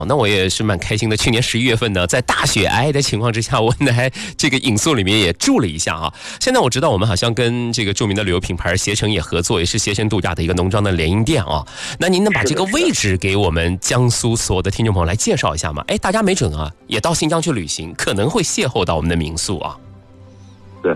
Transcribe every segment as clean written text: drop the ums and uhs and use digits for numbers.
那我也是蛮开心的。去年11月份呢，在大雪皑的情况之下，我呢还这个引宿里面也住了一下啊。现在我知道我们好像跟这个著名的旅游品牌携程也合作，也是携程度假的一个农庄的联营店啊。那您能把这个位置给我们江苏所有的听众朋友来介绍一下吗？大家没准啊也到新疆去旅行，可能会邂逅到我们的民宿啊。 对，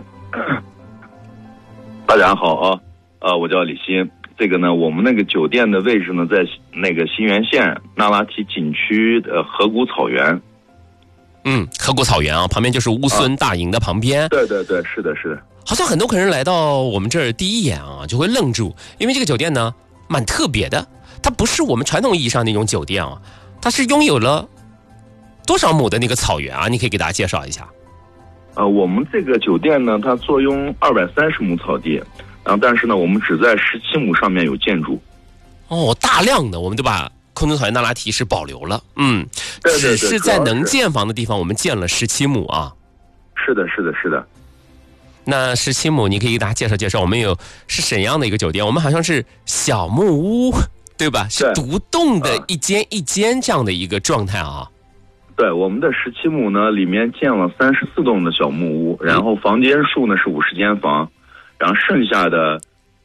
大家好啊，我叫李欣。这个呢，我们那个酒店的位置呢，在那个新源县那拉提景区的河谷草原。 河谷草原啊，旁边就是乌孙大营的旁边。 对对对，是的，是的。 好像很多客人来到我们这儿第一眼啊，就会愣住，因为这个酒店呢，蛮特别的。它不是我们传统意义上那种酒店啊，它是拥有了多少亩的那个草原啊？你可以给大家介绍一下。 我们这个酒店呢，它坐拥230亩草地。但是呢，我们只在17亩上面有建筑。 大量的我们都把空中草原那拉提是保留了。 对， 只是在能建房的地方，我们建了17亩啊。 是的。 那17亩，你可以给大家介绍介绍，我们是怎样的一个酒店？我们好像是小木屋，对吧？是独栋的一间一间这样的一个状态啊。 对，我们的17亩呢，里面建了34栋的小木屋，然后房间数呢是50间房。然后剩下的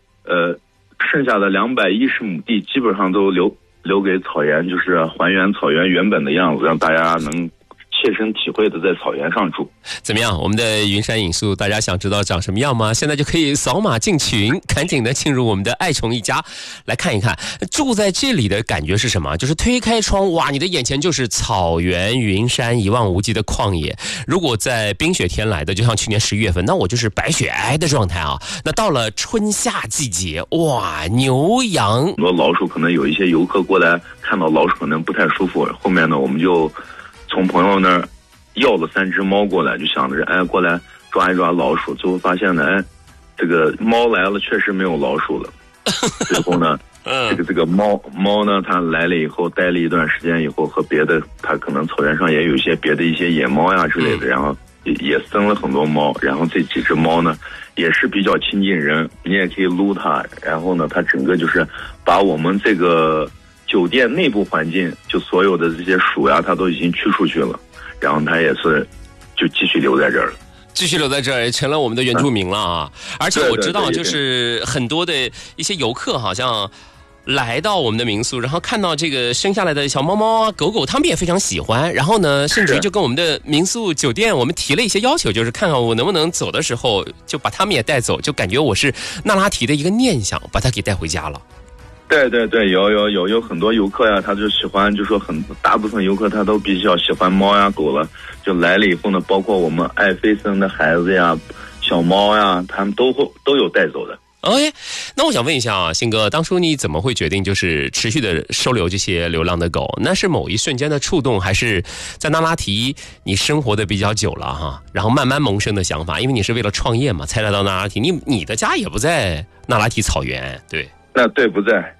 210亩地基本上都留给草原，就是还原草原原本的样子，让大家能切身体会的在草原上住。 怎么样？我们的云山引宿，大家想知道长什么样吗？现在就可以扫码进群，赶紧的进入我们的爱宠一家来看一看。住在这里的感觉是什么？就是推开窗，哇，你的眼前就是草原、云山，一望无际的旷野。如果在冰雪天来的，就像去年11月份，那我就是白雪皑的状态啊。那到了春夏季节，哇，牛羊很多老鼠，可能有一些游客过来看到老鼠可能不太舒服，后面呢我们就从朋友那儿要了3只猫过来，就想着过来抓一抓老鼠，最后发现呢这个猫来了确实没有老鼠了。最后呢这个猫呢它来了以后待了一段时间以后，和别的它可能草原上也有一些别的一些野猫呀之类的，然后也生了很多猫，然后这几只猫呢也是比较亲近人，你也可以撸它，然后呢它整个就是把我们这个酒店内部环境就所有的这些鼠呀它都已经驱出去了，然后它也是就继续留在这儿了， 继续留在这儿，成了我们的原住民了啊！而且我知道，就是很多的一些游客好像来到我们的民宿，然后看到这个生下来的小猫猫啊、狗狗，他们也非常喜欢。然后呢，甚至就跟我们的民宿酒店，我们提了一些要求，就是看看我能不能走的时候就把他们也带走，就感觉我是那拉提的一个念想，把它给带回家了。 对，有很多游客呀，他就喜欢，就说大部分游客他都比较喜欢猫呀狗了，就来了以后呢，包括我们爱妃生的孩子呀、小猫呀，他们都有带走的。 那我想问一下啊，信哥，当初你怎么会决定就是持续的收留这些流浪的狗？那是某一瞬间的触动，还是在那拉提你生活的比较久了哈，然后慢慢萌生的想法？因为你是为了创业嘛，才来到那拉提，你的家也不在那拉提草原，对。 那对不在，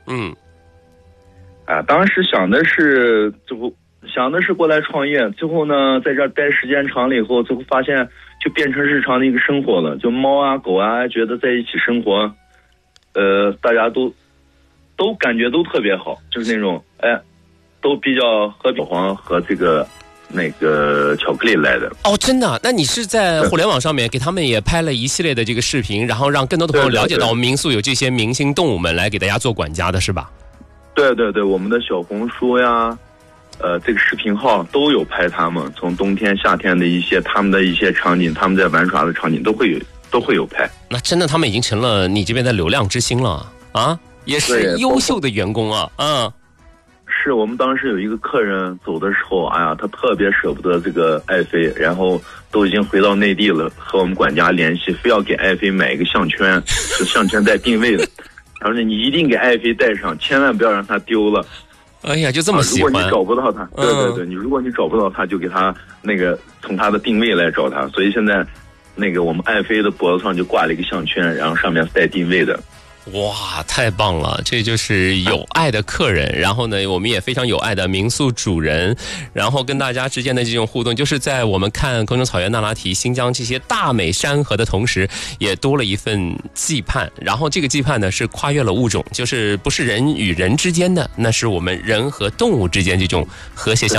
当时想的是过来创业，最后呢，在这儿待时间长了以后，最后发现就变成日常的一个生活了。就猫啊狗啊，觉得在一起生活，大家都感觉都特别好，就是那种都比较和小黄和这个那个巧克力来的。 真的？那你是在互联网上面给他们也拍了一系列的这个视频，然后让更多的朋友了解到我们民宿有这些明星动物们来给大家做管家的是吧？对， 我们的小红书呀，这个视频号都有拍他们从冬天夏天的他们的一些场景，他们在玩耍的场景都会有拍。 那真的他们已经成了你这边的流量之星了啊，也是优秀的员工啊。 是我们当时有一个客人走的时候，他特别舍不得这个爱妃，然后都已经回到内地了，和我们管家联系，非要给爱妃买一个项圈，是项圈带定位的。然后呢，你一定给爱妃带上，千万不要让她丢了。 就这么喜欢。 如果你找不到她，对，如果你找不到她，就给她那个从她的定位来找她。所以现在那个我们爱妃的脖子上就挂了一个项圈，然后上面带定位的。 哇，太棒了！这就是有爱的客人，然后呢，我们也非常有爱的民宿主人，然后跟大家之间的这种互动，就是在我们看空中草原那拉提、新疆这些大美山河的同时，也多了一份羁绊。然后这个羁绊呢，是跨越了物种，就是不是人与人之间的，那是我们人和动物之间这种和谐相